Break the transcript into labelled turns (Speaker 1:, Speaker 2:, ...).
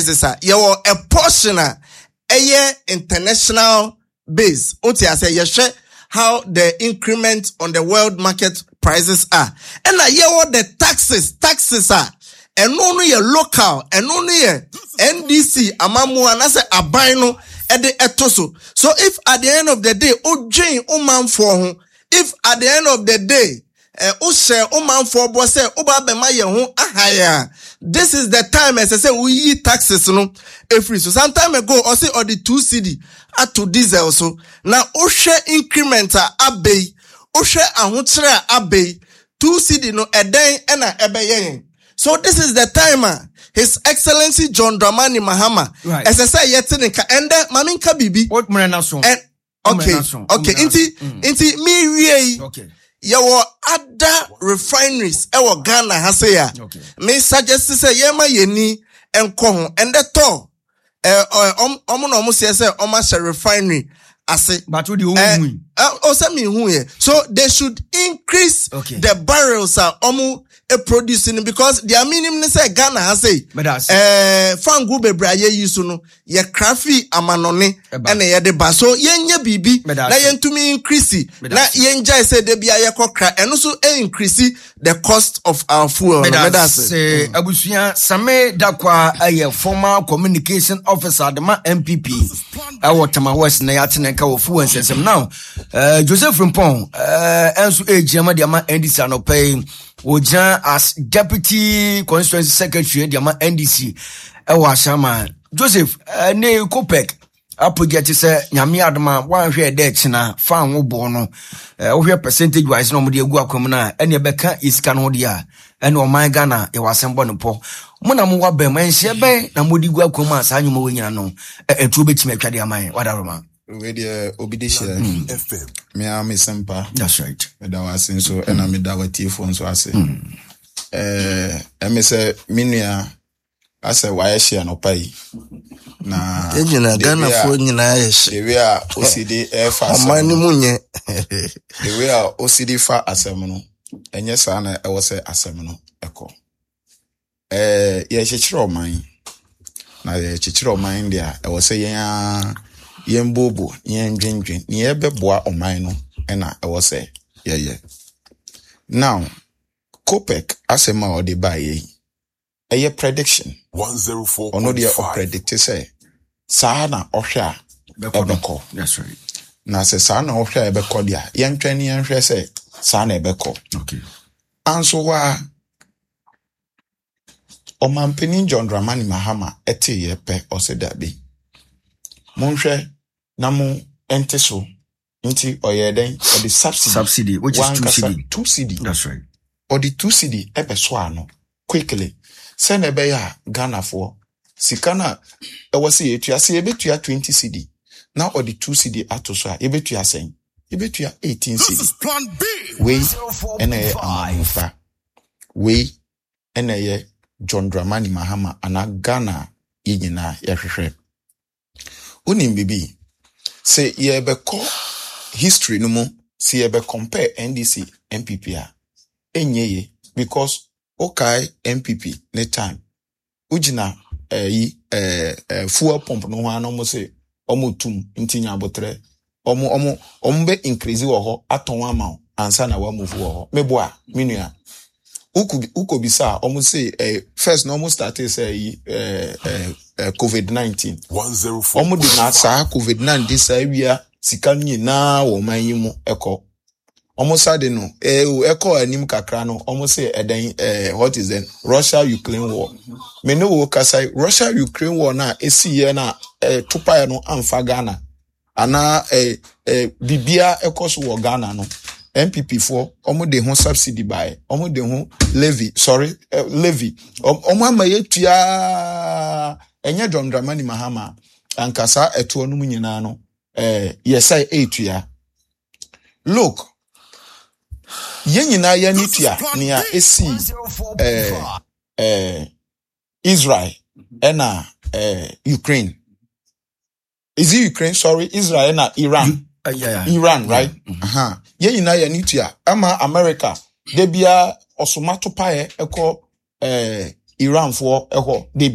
Speaker 1: is a portion a international base. Uti I say share how the increment on the world market prices are. And the taxes are. And only a local, and only a NDC, amamu, and I say a bino at the etoso. So if at the end of the day, Jane, man for if at the end of the day, man for boss, this is the time, as I say, we eat taxes, free. So some time ago, I say, or the 2 cedi at to diesel. So now, incrementa abbey, ahutra abbey, 2 cedi no a day and a ebe. So this is the time, His Excellency John Dramani Mahama. Right. As I say, yet and Maminka Bibi. What okay. Inti me okay. Yawo other refineries ewo Ghana haseya. Okay. Me suggest say yema yeni enko and the to omo say omo refinery ase. But what do you so they should increase the barrels omo producing because their minimum say Ghana has say fangu bebraye yisu no ye craft amanone and ye de ba so yenye bibi na yentumi increase na yenja say de bia ye kokra and also increase the cost of our fuel.
Speaker 2: Say abusua Same Dakwa a former communication officer the MPP our Tama West na yatene ka fuel nsem now Joseph Frimpong enso ejema de ama NDC no pay Ojan as Deputy Constituency Secretary Diama NDC ewa Shama Joseph ne Kopek apogeti se nyame adoma wan hwe de china fan wo bo no wo hwe percentage wise no mo de egu akwam na ene beka isika no de a ene o man Ghana e wasembo no po mo na mo wa be man hye be na mo de egu akwam asa anyuma wo nyina no etu betime atwa de aman wadaroma
Speaker 3: we the obidisha FM me am sempa.
Speaker 2: That's right.
Speaker 3: That was so and I'm da wati phone so ase me say minua ase why share no pai na
Speaker 1: ejina Ghana fo nyina yesh
Speaker 3: the way OCD fast
Speaker 1: amani munye
Speaker 3: the way OCD fa asem no enye sa na e wo se asem no eko ye chechiro man na ye chechiro man dia e wo se yen bobo yen dwendwen ni ebeboa oman no na e wo se ye now Kopek asema o de baye eye prediction 104 ono de o predict say saa na ohwa ebeko.
Speaker 2: That's right.
Speaker 3: Na se saa na ohwa ebeko dia yen twani yen hwe say saa na ebeko.
Speaker 2: Okay.
Speaker 3: Anso wa Omampeni John Dramani Mahama ete yepe osedabi monhwe na mo ente so nti oyeden or the
Speaker 2: subsidy which is
Speaker 3: 2 cedi.
Speaker 2: That's right.
Speaker 3: Or the 2 cedi ebe so ano quickly send ebe ya Ghana for sikana e wose yetua se ebetua 20 cedi now or the 2 cedi ato so ebetua sen ebetua 18 cedi we ene amafa we ene John Dramani Mahama ana Ghana yina yahwehwe unim bibi say ye be call history no mo see ye be compare NDC MPP a enyeye because okay MPP ne time ujina fuel pump no ho no mo say omo tum ntinya abotre omo be increase wo ho aton ama ansa na wa move wo ho meboa minua ukobisa omo say first no mo start say COVID-19 104 omo di na sa COVID-19 sa wia sika nyina wo man yi mu eko omo sade no eko anim kakra no omo say eden what is it Russia Ukraine war me no wo kasa Russia Ukraine war na esi ye na tupa no amfa Ghana ana bibia ekoso wo Ghana no MPP for omo de ho subsidy buy omo de ho levy omo amaye tua enye John Dramani Mahama ankasa eto no nyina no yesai etua look yenyina ya nitua nia esi Israel ena Ukraine is it Ukraine sorry Israel na Iran Iran right yenyina ya nitua ama America debia osomato pae eko Iran for eho